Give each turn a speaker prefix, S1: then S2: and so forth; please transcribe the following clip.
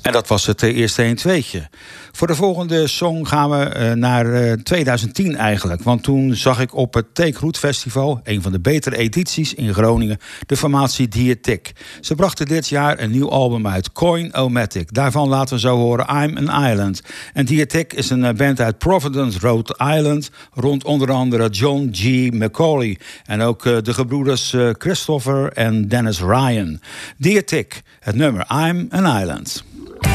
S1: En dat was het eerste 1-2'tje. Voor de volgende song gaan we naar 2010 eigenlijk. Want toen zag ik op het Take Root Festival, een van de betere edities in Groningen, de formatie Diatic. Ze brachten dit jaar een nieuw album uit, Coin-O-Matic. Daarvan laten we zo horen I'm an Island. En Diatic is een band uit Providence, Rhode Island, rond onder andere John G. McCauley. En ook de gebroeders Christopher en Dennis Ryan. Diatic, het nummer I'm an Island.